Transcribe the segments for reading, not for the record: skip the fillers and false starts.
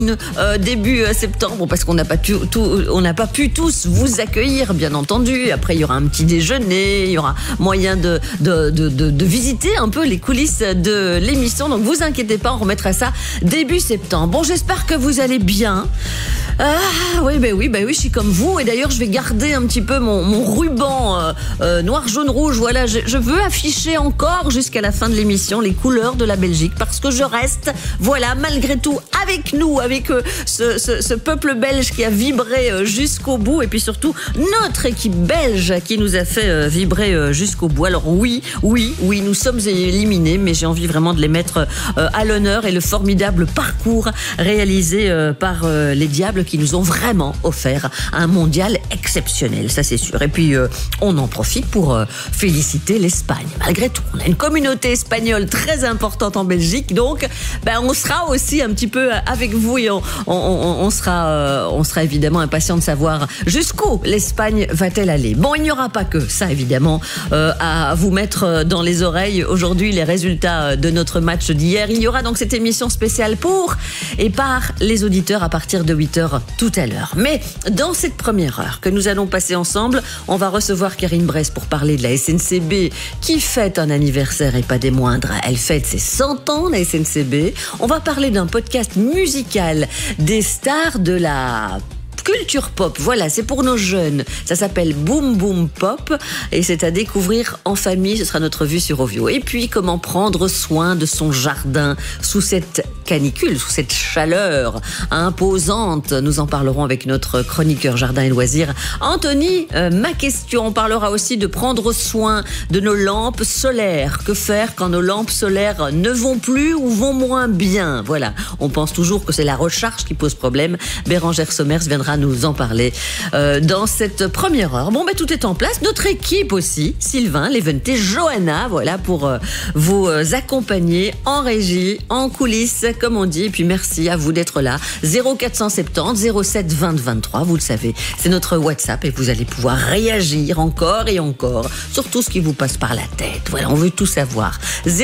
Début septembre, parce qu'on n'a pas pu tous vous accueillir, bien entendu. Après, il y aura un petit déjeuner, il y aura moyen de visiter un peu les coulisses de l'émission. Donc, vous inquiétez pas, on remettra ça début septembre. Bon, j'espère que vous allez bien. Oui, je suis comme vous. Et d'ailleurs, je vais garder un petit peu mon ruban noir, jaune, rouge. Voilà, je veux afficher encore jusqu'à la fin de l'émission les couleurs de la Belgique, parce que je reste, voilà, malgré tout, avec nous, avec ce peuple belge qui a vibré jusqu'au bout, et puis surtout notre équipe belge qui nous a fait vibrer jusqu'au bout. Alors oui, nous sommes éliminés, mais j'ai envie vraiment de les mettre à l'honneur, et le formidable parcours réalisé par les Diables, qui nous ont vraiment offert un mondial exceptionnel, ça c'est sûr. Et puis on en profite pour féliciter l'Espagne. Malgré tout, on a une communauté espagnole très importante en Belgique, donc on sera aussi un petit peu avec vous, et on sera évidemment impatient de savoir jusqu'où l'Espagne va-t-elle aller. Bon, il n'y aura pas que ça évidemment à vous mettre dans les oreilles aujourd'hui, les résultats de notre match d'hier. Il y aura donc cette émission spéciale pour et par les auditeurs à partir de 8h tout à l'heure. Mais dans cette première heure que nous allons passer ensemble, on va recevoir Karine Bress pour parler de la SNCB, qui fête un anniversaire et pas des moindres. Elle fête ses 100 ans, la SNCB. On va parler d'un podcast musical des stars de la culture pop. Voilà, c'est pour nos jeunes. Ça s'appelle Boom Boom Pop, et c'est à découvrir en famille. Ce sera notre vue sur Ovio. Et puis, comment prendre soin de son jardin sous cette canicule, sous cette chaleur imposante. Nous en parlerons avec notre chroniqueur jardin et loisirs, Anthony Ma Question. On parlera aussi de prendre soin de nos lampes solaires. Que faire quand nos lampes solaires ne vont plus ou vont moins bien? Voilà, on pense toujours que c'est la recharge qui pose problème. Bérangère Sommers viendra nous en parler dans cette première heure. Bon, tout est en place. Notre équipe aussi, Sylvain, Levente, Johanna, voilà, pour vous accompagner en régie, en coulisses, comme on dit. Et puis merci à vous d'être là. 0470 07 20 23, vous le savez, c'est notre WhatsApp, et vous allez pouvoir réagir encore et encore sur tout ce qui vous passe par la tête. Voilà, on veut tout savoir.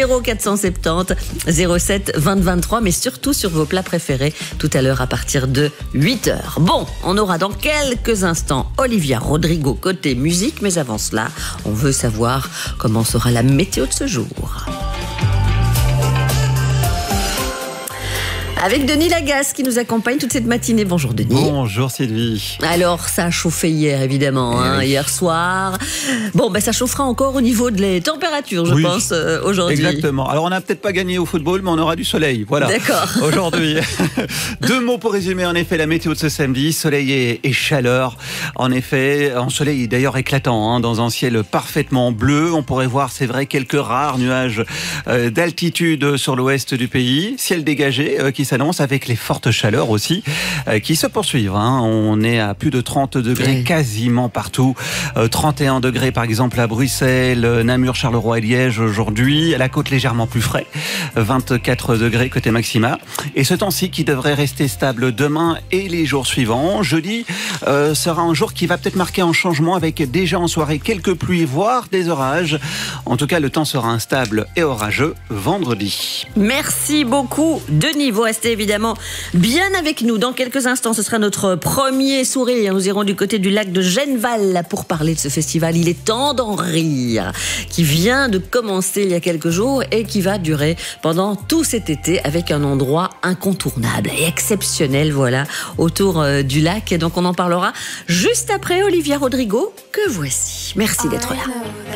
0470 07 20 23, mais surtout sur vos plats préférés tout à l'heure à partir de 8h. Bon, on aura dans quelques instants Olivia Rodrigo côté musique, mais avant cela, on veut savoir comment sera la météo de ce jour. Avec Denis Lagasse qui nous accompagne toute cette matinée. Bonjour Denis. Bonjour Sylvie. Alors, ça a chauffé hier évidemment, oui. Hier soir. Bon, ça chauffera encore au niveau des températures, je pense, aujourd'hui. Exactement. Alors, on n'a peut-être pas gagné au football, mais on aura du soleil. Voilà. D'accord. Aujourd'hui. 2 mots pour résumer, en effet, la météo de ce samedi. Soleil et chaleur. En effet, un soleil d'ailleurs éclatant, dans un ciel parfaitement bleu. On pourrait voir, c'est vrai, quelques rares nuages d'altitude sur l'ouest du pays. Ciel dégagé qui s'annonce, avec les fortes chaleurs aussi qui se poursuivent. On est à plus de 30 degrés quasiment partout. 31 degrés par exemple à Bruxelles, Namur, Charleroi et Liège aujourd'hui. À la côte légèrement plus frais. 24 degrés côté maxima. Et ce temps-ci qui devrait rester stable demain et les jours suivants. Jeudi sera un jour qui va peut-être marquer un changement, avec déjà en soirée quelques pluies, voire des orages. En tout cas, le temps sera instable et orageux vendredi. Merci beaucoup Denis. Vous restez évidemment bien avec nous. Dans quelques instants, ce sera notre premier sourire. Nous irons du côté du lac de Genneval pour parler de ce festival Il est temps d'en rire, qui vient de commencer il y a quelques jours et qui va durer pendant tout cet été, avec un endroit incontournable et exceptionnel, voilà, autour du lac. Et donc on en parlera juste après Olivia Rodrigo, que voici. Merci d'être là.